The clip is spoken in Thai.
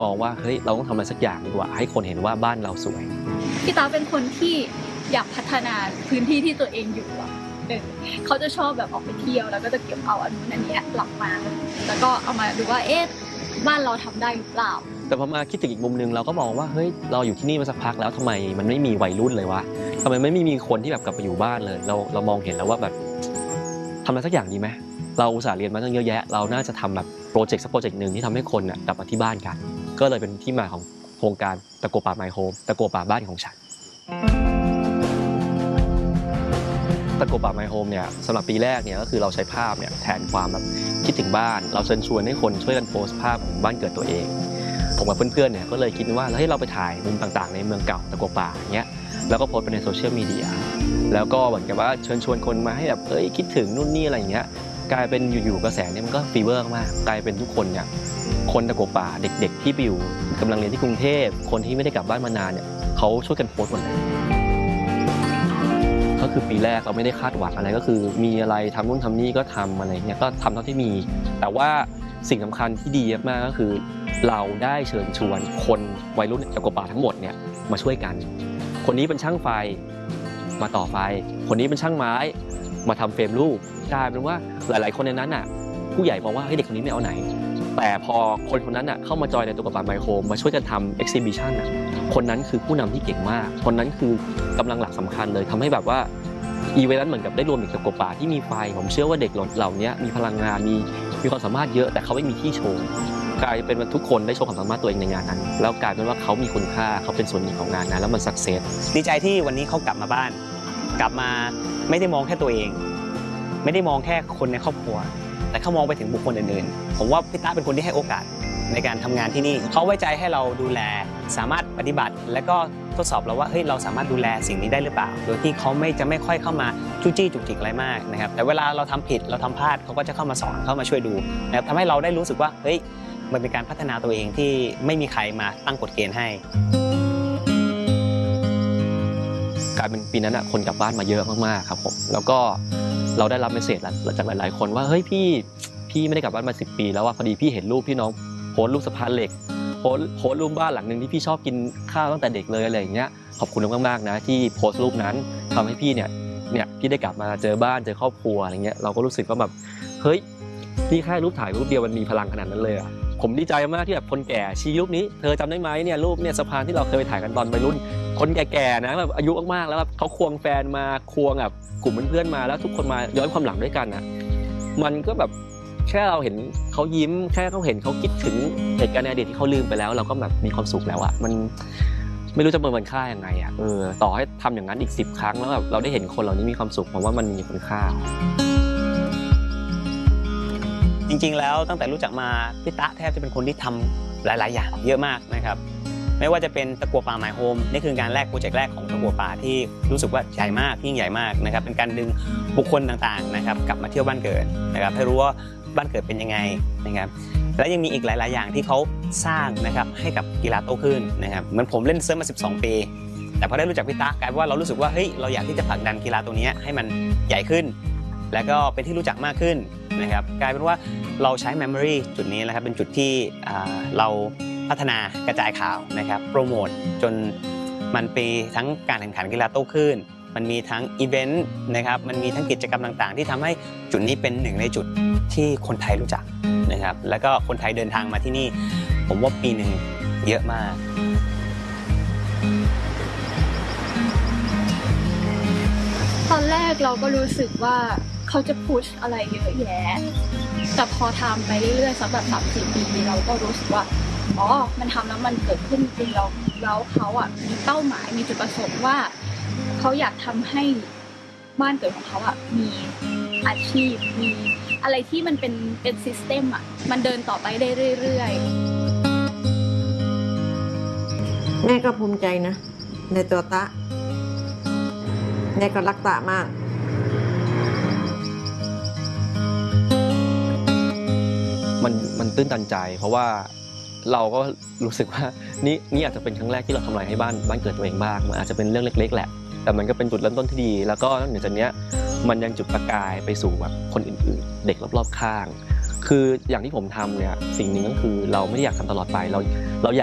มองว่าเฮ้ยเราต้องทำอะไรสักอย่างดีกว่าให้คนเห็นว่าบ้านเราสวยพี่ตาเป็นคนที่อยากพัฒนาพื้นที่ที่ตัวเองอยู่อะเขาจะชอบแบบออกไปเที่ยวแล้วก็จะเก็บเอาอันนู้นอันนี้กลับมาแล้วก็เอามาดูว่าบ้านเราทำได้หรือเปล่าแต่พอมาคิดถึงอีกมุมนึงเราก็มองว่าเฮ้ยเราอยู่ที่นี่มาสักพักแล้วทำไมมันไม่มีวัยรุ่นเลยวะทำไมไม่มีคนที่แบบกลับไปอยู่บ้านเลยเรามองเห็นแล้วว่าแบบทำอะไรสักอย่างดีไหมเราอุตส่าห์เรียนมาตั้งเยอะแยะเราน่าจะทำแบบโปรเจกต์สักโปรเจกต์หนึ่งที่ทำให้คนกลับมาที่บ้านกันก็เลยเป็นที่มาของโครงการตะกัวป่าไมโฮมตะกัวป่าบ้านของฉันตะกัวป่าไมโฮมเนี่ยสำหรับปีแรกเนี่ยก็คือเราใช้ภาพเนี่ยแทนความแบบคิดถึงบ้านเราเชิญชวนให้คนช่วยกันโพสต์ภาพของบ้านเกิดตัวเองผมกับเพื่อนๆเนี่ยก็เลยคิดว่าเฮ้ยเราไปถ่ายมุมต่างๆในเมืองเก่าตะกัวป่าอย่างเงี้ยแล้วก็โพสต์ไปในโซเชียลมีเดียแล้วก็เหมือนกับว่าเชิญชวนคนมาให้แบบคิดถึงนู่นนี่อะไรอย่างเงี้ยกลายเป็นอยู่ๆกระแสเนี่ยมันก็ฟีเวอร์มากกลายเป็นทุกคนเนี่ยคนตะกัวป่าเด็กๆที่ไปอยู่กำลังเรียนที่กรุงเทพคนที่ไม่ได้กลับบ้านมานานเนี่ยเขาช่วยกันโพสต์หมดเลยก็คือปีแรกเราไม่ได้คาดหวังอะไรก็คือมีอะไรทำนู่นทำนี่ก็ทำอะไรเงี้ยก็ทำเท่าที่มีแต่ว่าสิ่งสำคัญที่ดีมากก็คือเราได้เชิญชวนคนวัยรุ่นตะกัวป่าทั้งหมดเนี่ยมาช่วยกันคนนี้เป็นช่างไฟมาต่อไฟคนนี้เป็นช่างไม้มาทำเฟรมรูปกลายเป็นว่าหลายๆคนในนั้นน่ะผู้ใหญ่บอกว่าเฮ้ยเด็กคนนี้ไม่เอาไหนแต่พอคนนั้นน่ะเข้ามาจอยในตะกัวป่าไมโฮมมาช่วยกันทำเอ็กซิบิชันน่ะคนนั้นคือผู้นำที่เก่งมากคนนั้นคือกำลังหลักสำคัญเลยทำให้แบบว่าอีเวนต์นั้นเหมือนกับได้รวมอีกตะกัวป่าที่มีไฟผมเชื่อว่าเด็กเหล่านี้มีพลังงานมีความสามารถเยอะแต่เขาไม่มีที่โชว์กลายเป็นว่าทุกคนได้โชว์ความสามารถตัวเองในงานนั้นแล้วกลายเป็นว่าเขามีคุณค่าเขาเป็นส่วนหนึ่งของงานนั้นแล้วมันสักเซสดีใจที่วันนี้เขากลับมาบ้านกลับมาไม่ได้มองแค่ตัวเองไม่ได้มองแค่คนในครอบครัวแต่เขามองไปถึงบุคคลอื่นๆผมว่าพี่ตาเป็นคนที่ให้โอกาสในการทำงานที่นี่เขาไว้ใจให้เราดูแลสามารถปฏิบัติและก็ทดสอบเราว่าเฮ้ยเราสามารถดูแลสิ่งนี้ได้หรือเปล่าโดยที่เขาไม่ค่อยเข้ามาจู้จี้จุกจิกอะไรมากนะครับแต่เวลาเราทำผิดเราทำพลาดเขาก็จะเข้ามาสอนเข้ามาช่วยดูนะครับทำให้เราได้รู้สึกว่าเฮ้ยมันเป็นการพัฒนาตัวเองที่ไม่มีใครมาตั้งกฎเกณฑ์ให้กลายเป็นปีนั้นคนกลับบ้านมาเยอะมากๆครับผมแล้วก็เราได้รับเมสเสจจากหลายๆคนว่าเฮ้ยพี่ไม่ได้กลับบ้านมา10 ปีแล้วว่าพอดีพี่เห็นรูปพี่น้องโพสต์รูปสะพานเหล็กโพสต์รูปบ้านหลังนึงที่พี่ชอบกินข้าวตั้งแต่เด็กเลยอะไรอย่างเงี้ยขอบคุณมากๆนะที่โพสต์รูปนั้นทำให้พี่เนี่ยพี่ได้กลับมาเจอบ้านเจอครอบครัวอะไรเงี้ยเราก็รู้สึกว่าแบบเฮ้ยนี่แค่รูปถ่ายรูปเดียวมันมีพลังขนาดนั้นเลยอ่ะผมดีใจมากที่แบบคนแก่ชี้รูปนี้เธอจำได้ไหมเนี่ยรูปเนี่ยสะพานที่เราเคยไปถ่ายกันตอนวัยรุ่นคนแก่ๆนะแบบอายุมากๆแล้วแบบเขาควงแฟนมาควงแบบกลุ่มเพื่อนๆมาแล้วทุกคนมาย้อนความหลังด้วยกันอ่ะมันก็แบบแค่เราเห็นเขายิ้มแค่เขาเห็นเขาคิดถึงเหตุการณ์ในอดีตที่เขาลืมไปแล้วเราก็แบบมีความสุขแล้วอ่ะมันไม่รู้จะประเมินค่ายังไงอ่ะต่อให้ทำอย่างนั้นอีก10 ครั้งแล้วแบบเราได้เห็นคนเหล่านี้มีความสุขผมว่ามันมีคุณค่าจริงๆแล้วตั้งแต่รู้จักมาพี่ตะแทบจะเป็นคนที่ทำหลายๆอย่างเยอะมากนะครับไม่ว่าจะเป็นตะกัวป่าไมโฮมนี่คือการแรกโปรเจกต์แรกของตะกัวป่าที่รู้สึกว่าใหญ่มากยิ่งใหญ่มากนะครับเป็นการดึงบุคคลต่างๆนะครับกลับมาเที่ยวบ้านเกิดนะครับให้รู้ว่าบ้านเกิดเป็นยังไงนะครับและยังมีอีกหลายๆอย่างที่เขาสร้างนะครับให้กับกีฬาโตขึ้นนะครับเหมือนผมเล่นเซิร์ฟมา12 ปีแต่พอได้รู้จักพี่ตะกลายเป็นว่าเรารู้สึกว่าเฮ้ยเราอยากที่จะผลักดันกีฬาตัวนี้ให้มันใหญ่ขึ้นแล้วก็เป็นที่รู้จักมากขึ้นนะครับกลายเป็นว่าเราใช้ memory จุดนี้นะครับเป็นจุดที่เราพัฒนากระจายข่าวนะครับโปรโมทจนมันเป็นทั้งการแข่งขันกีฬาโต้คลื่นมันมีทั้งอีเวนต์นะครับมันมีทั้งกิจกรรมต่างๆที่ทำให้จุดนี้เป็นหนึ่งในจุดที่คนไทยรู้จักนะครับแล้วก็คนไทยเดินทางมาที่นี่ผมว่าปีหนึ่งเยอะมากตอนแรกเราก็รู้สึกว่าเขาจะพุชอะไรเยอะแยะแต่พอทำไปเรื่อยๆสักแบบ3-4 ปีเราก็รู้สึกว่าอ๋อมันทำแล้วมันเกิดขึ้นจริงแล้วเขามีเป้าหมายมีจุดประสงค์ว่าเขาอยากทำให้บ้านเกิดของเขามีอาชีพมีอะไรที่มันเป็นซิสเต็มมันเดินต่อไปได้เรื่อยแม่ก็ภูมิใจนะในตัวตะแม่ก็รักตะมากมันตื้นตันใจเพราะว่าเราก็รู้สึกว่านี่อาจจะเป็นครั้งแรกที่เราทำอะไรให้บ้านเกิดตัวเองบ้างมันอาจจะเป็นเรื่องเล็กๆแหละแต่มันก็เป็นจุดเริ่มต้นที่ดีแล้วก็นอกจากนี้มันยังจุดประกายไปสู่แบบคนอื่นๆเด็กรอบๆข้างคคืออย่างที่ผมทำเนี่ยสิ่งหนึ่งก็คือเราไม่ได้อยากทำตลอดไปเราอยาก